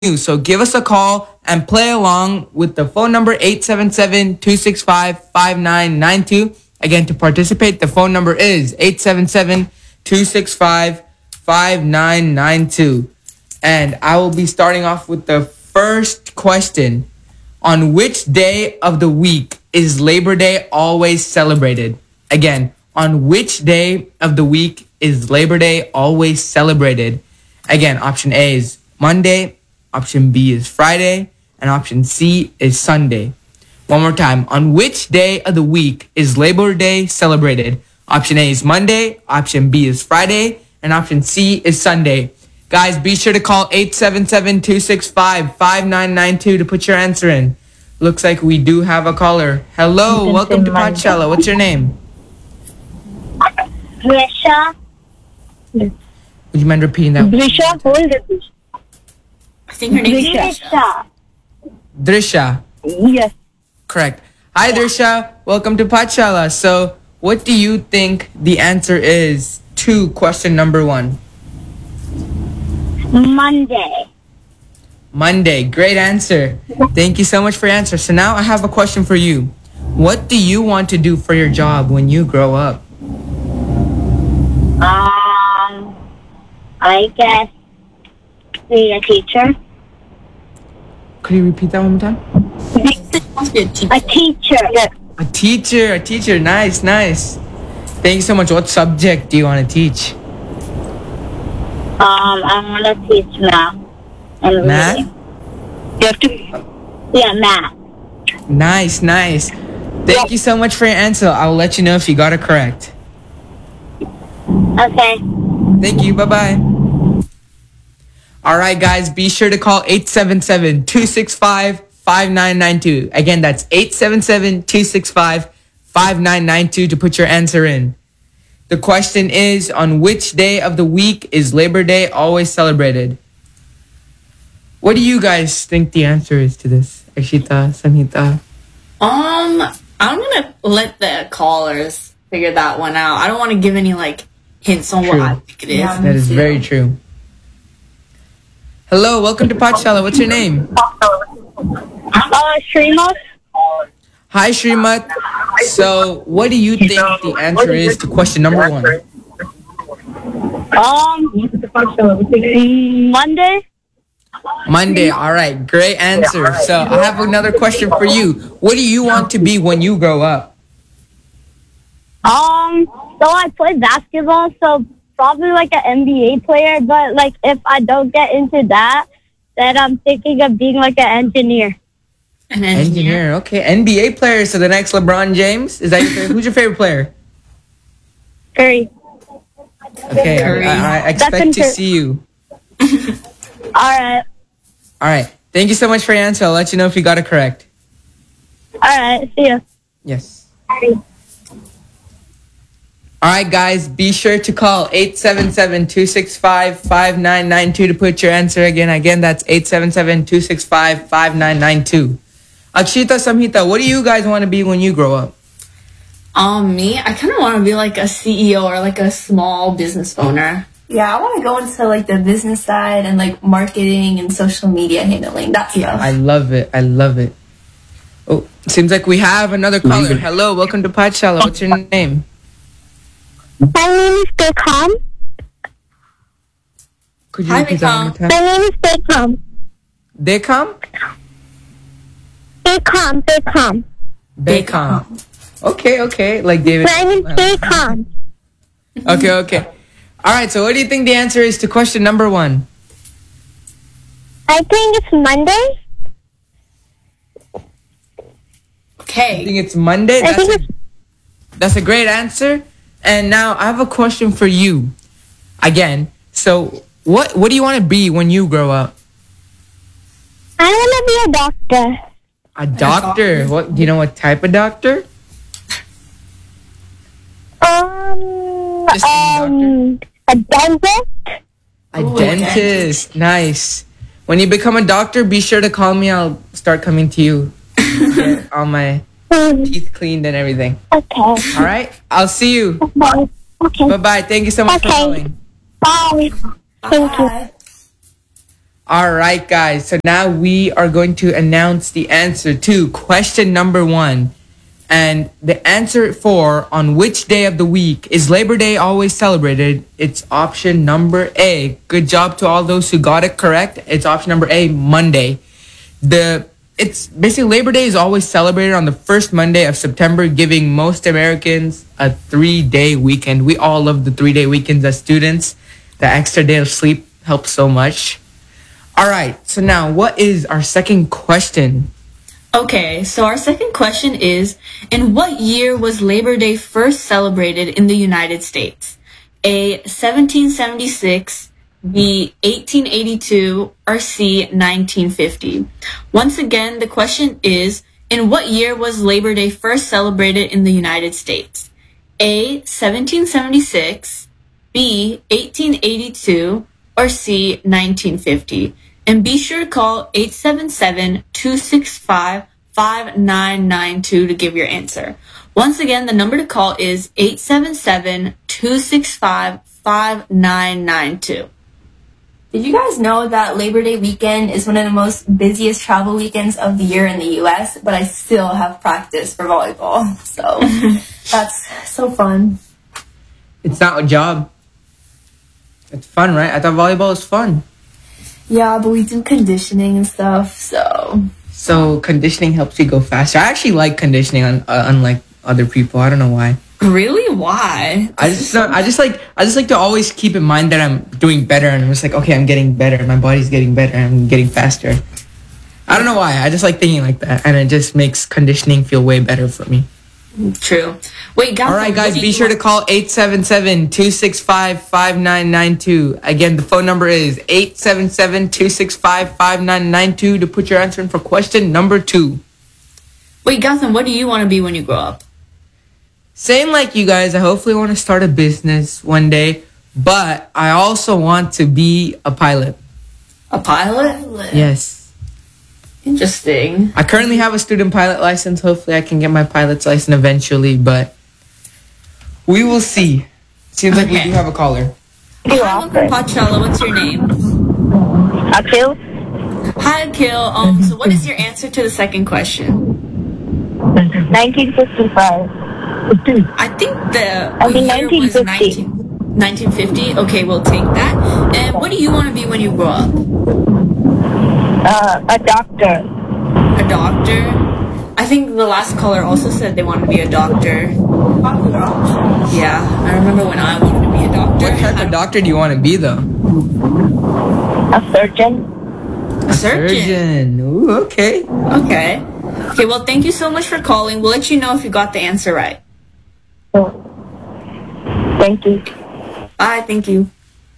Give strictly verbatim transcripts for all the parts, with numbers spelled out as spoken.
new. So give us a call and play along with the phone number eight seven seven, two six five, five nine nine two. Again, to participate, the phone number is eight seven seven, two six five, five nine nine two. And I will be starting off with the first question. On which day of the week is Labor Day always celebrated? Again, on which day of the week is Labor Day always celebrated? Again, option A is Monday, option B is Friday, and option C is Sunday. One more time. On which day of the week is Labor Day celebrated? Option A is Monday, option B is Friday, and option C is Sunday. Guys, be sure to call eight seven seven, two six five, five nine nine two to put your answer in. Looks like we do have a caller. Hello, welcome to Pachala. What's your name? Drisha. Would you mind repeating that? Drisha, hold it. I think her name is Drisha. Drisha. Yes. Correct. Hi, Drisha. Welcome to Pachala. So, what do you think the answer is to question number one? Monday. Monday. Great answer. Thank you so much for your answer. So now I have a question for you. What do you want to do for your job when you grow up? Um, I guess be a teacher. Could you repeat that one more time? A teacher. Yes. A teacher. A teacher. Nice, nice. Thank you so much. What subject do you want to teach? Um, I want to teach math. And Math? reading. You have to. Yeah, math. Nice, nice. Thank you so much for your answer. I'll let you know if you got it correct. Okay. Thank you. Bye-bye. All right, guys. Be sure to call eight seven seven, two six five, five nine nine two. Again, that's eight seven seven, two six five, five nine nine two to put your answer in. The question is, on which day of the week is Labor Day always celebrated? What do you guys think the answer is to this? Akshita, Samhita? Um, I'm gonna let the callers figure that one out. I don't want to give any like hints on True. what I think it is. That is very true. Hello, welcome to Pachala. What's your name? Uh, Srimat. Hi, Srimat. So, what do you think the answer is to question number one? Um, Monday. Monday. All right, great answer. So, I have another question for you. What do you want to be when you grow up? Um, so I play basketball, so probably like an N B A player, but like if I don't get into that, then I'm thinking of being like an engineer. An Engineer. engineer. Okay, N B A player. So, the next LeBron James? Is that your favorite? Who's your favorite player? Curry. Okay, I, I, I expect to see you. Alright. All right. Thank you so much for your answer. I'll let you know if you got it correct. Alright, see ya. Yes. All right, guys. Be sure to call eight seven seven, two six five, five nine nine two to put your answer again. Again, that's eight seven seven, two six five, five nine nine two. Akshita, Samhita, what do you guys want to be when you grow up? Um, me, I kind of want to be like a C E O or like a small business owner. Yeah, I want to go into like the business side and like marketing and social media handling that stuff. I love it. I love it. Oh, seems like we have another caller. Hello, welcome to Pachala. What's your name? My name is Beckham. Could you Hi, repeat that one more My time? name is Beckham. Beckham? Beckham, Beckham. Beckham. Okay, okay. Like David. My name is Beckham. Okay, okay. All right, so what do you think the answer is to question number one? I think it's Monday. I Okay. think it's Monday. I That's think a, it's that's a great answer. And now I have a question for you. Again, so what what do you want to be when you grow up? I want to be a doctor. A doctor. What do you know what type of doctor? Um, Just any um, a dentist. A Ooh, dentist. Nice. When you become a doctor, be sure to call me. I'll start coming to you. Get all my Mm, teeth cleaned and everything. okay. All right. I'll see you. Okay. Okay. Bye bye. Thank you so much for Okay. calling. Bye. Thank you. Bye. All right, guys. So now we are going to announce the answer to question number one. And the answer for on which day of the week is Labor Day always celebrated? It's option number A. Good job to all those who got it correct. It's option number A, Monday. The it's basically Labor Day is always celebrated on the first Monday of September, giving most Americans a three-day weekend. We all love the three-day weekends as students. The extra day of sleep helps so much. All right, so now what is our second question? Okay, so our second question is, in what year was Labor Day first celebrated in the United States? A, seventeen seventy-six, B, eighteen eighty-two, or C, nineteen fifty? Once again, the question is, in what year was Labor Day first celebrated in the United States? A, seventeen seventy-six, B, eighteen eighty-two, or C, nineteen fifty? And be sure to call eight seven seven, two six five, five nine nine two to give your answer. Once again, the number to call is eight seven seven, two six five, five nine nine two. Did you guys know that Labor Day weekend is one of the most busiest travel weekends of the year in the U S? But I still have practice for volleyball. So that's so fun. It's not a job. It's fun, right? I thought volleyball was fun. Yeah, but we do conditioning and stuff, so... So conditioning helps you go faster. I actually like conditioning, un- uh, unlike other people. I don't know why. Really? Why? I just don't, I just like I just like to always keep in mind that I'm doing better, and I'm just like, okay, I'm getting better. My body's getting better. I'm getting faster. I don't know why. I just like thinking like that, and it just makes conditioning feel way better for me. True. Wait, guys. All right, guys, be sure to call eight seven seven, two six five, five nine nine two. Again, the phone number is eight seven seven, two six five, five nine nine two to put your answer in for question number two. Wait, Gotham, what do you want to be when you grow up? Same like you guys. I hopefully want to start a business one day, but I also want to be a pilot. A pilot? Yes. Interesting. I currently have a student pilot license. Hopefully I can get my pilot's license eventually, but we will see. Seems like we Okay. do have a caller. Hi, welcome, Pachella. What's your name? Akil? Hi, Akil. Um, so what is your answer to the second question? nineteen fifty-five. I think the I mean, year was nineteen fifty. nineteen, nineteen fifty. Okay, we'll take that. And what do you want to be when you grow up? Uh, a doctor. A doctor? I think the last caller also said they wanted to be a doctor. Yeah, I remember when I wanted to be a doctor. What type of doctor do you want to be, though? A surgeon. A surgeon. Ooh, okay. Okay. Okay, well, thank you so much for calling. We'll let you know if you got the answer right. So, thank you. Bye, thank you.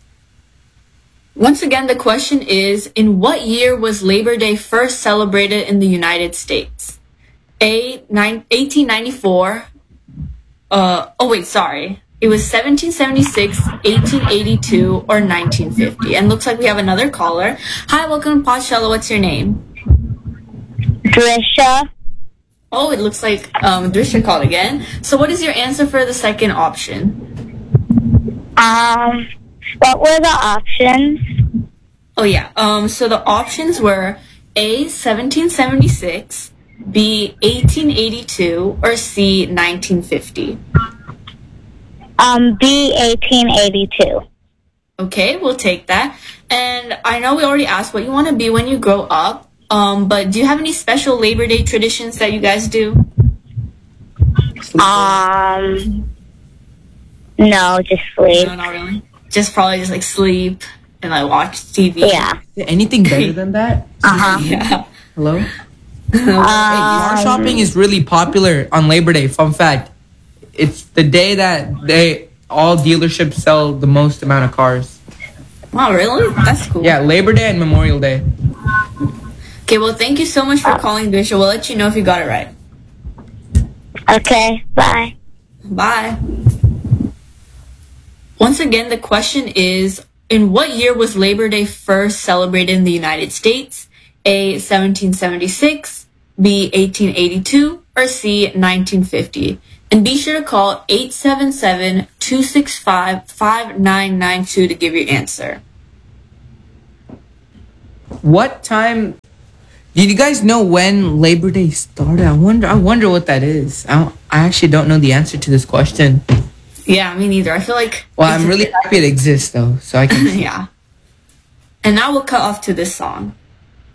Once again, the question is, in what year was Labor Day first celebrated in the United States? A, nine, eighteen ninety-four. Uh, oh, wait, sorry. It was seventeen seventy-six, eighteen eighty-two, or nineteen fifty. And looks like we have another caller. Hi, welcome to Pachella. What's your name? Drisha. Oh, it looks like um, Drisha called again. So what is your answer for the second option? Um, what were the options? Oh, yeah. Um, so the options were A, seventeen seventy-six, B, eighteen eighty-two, or C, nineteen fifty. Um, B, eighteen eighty-two. Okay, we'll take that. And I know we already asked what you want to be when you grow up, um, but do you have any special Labor Day traditions that you guys do? Um, no, just sleep. No, not really. Just probably just like sleep and like watch T V. Yeah. Is there anything better than that? Uh-huh. Yeah. Hello? Hey, car shopping is really popular on Labor Day. Fun fact. It's the day that they all dealerships sell the most amount of cars. Wow, really? That's cool. Yeah, Labor Day and Memorial Day. Okay, well, thank you so much for calling, Drisha. We'll let you know if you got it right. Okay, bye. Bye. Once again, the question is, in what year was Labor Day first celebrated in the United States? A, seventeen seventy-six, B, eighteen eighty-two, or C, nineteen fifty? And be sure to call eight seven seven, two six five, five nine nine two to give your answer. What time? Did you guys know when Labor Day started? I wonder. I wonder what that is. I, don't- I actually don't know the answer to this question. Yeah, me neither. I feel like. Well, it's I'm a really bit- happy it exists though, so I can. yeah. And now we'll cut off to this song.